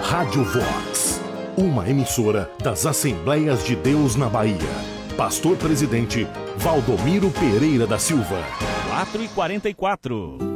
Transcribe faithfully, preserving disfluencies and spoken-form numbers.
Rádio Vox, uma emissora das Assembleias de Deus na Bahia. Pastor Presidente Valdomiro Pereira da Silva. quatro e quarenta e quatro.